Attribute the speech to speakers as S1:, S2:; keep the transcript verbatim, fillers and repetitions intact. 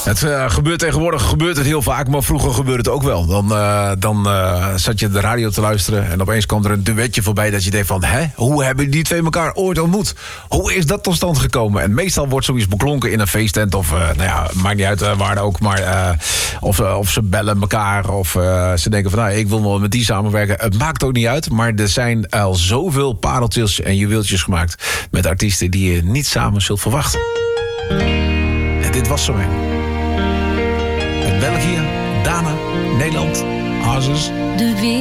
S1: Het uh, gebeurt tegenwoordig gebeurt het heel vaak, maar vroeger gebeurde het ook wel. Dan, uh, dan uh, zat je de radio te luisteren en opeens kwam er een duetje voorbij dat je denkt van, hè, hoe hebben die twee elkaar ooit ontmoet? Hoe is dat tot stand gekomen? En meestal wordt zoiets beklonken in een feesttent of, uh, nou ja, maakt niet uit uh, waar ook, maar uh, of, uh, of ze bellen elkaar of uh, ze denken van, nou, ik wil wel met die samenwerken. Het maakt ook niet uit, maar er zijn al zoveel pareltjes en juweeltjes gemaakt met artiesten die je niet samen zult verwachten. En dit was zo een. Uit België, Dana, Nederland, Hazes.
S2: De